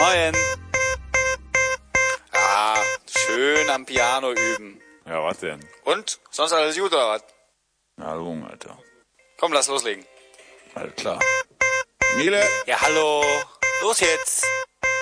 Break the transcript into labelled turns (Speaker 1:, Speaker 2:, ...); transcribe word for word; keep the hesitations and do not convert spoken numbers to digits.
Speaker 1: Moin.
Speaker 2: Ah, schön am Piano üben.
Speaker 1: Ja, was denn?
Speaker 2: Und? Sonst alles gut oder was?
Speaker 1: Na, Lung, Alter.
Speaker 2: Komm, lass loslegen.
Speaker 1: Alles klar. Miele.
Speaker 2: Ja, hallo. Los jetzt.